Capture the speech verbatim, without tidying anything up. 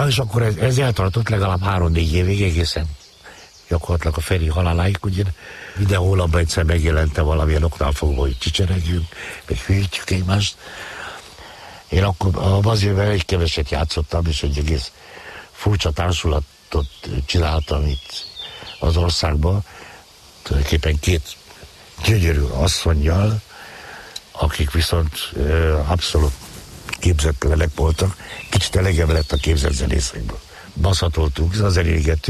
Na és akkor ez, ez eltartott legalább három-négy évig egészen gyakorlatilag a Feri haláláig, ugye minden hónapban egyszer megjelente valamilyen oknál fogva, hogy csicseregjünk, meg hűítjük egymást. Én akkor a Bazilben egy keveset játszottam, és egy egész furcsa társulatot csináltam itt az országban, tulajdonképpen két gyönyörű asszonnyal, akik viszont ö, abszolút képzettelenek voltak, kicsit elegem lett a képzett zenészekből. Baszhatoltunk, az elégetünk.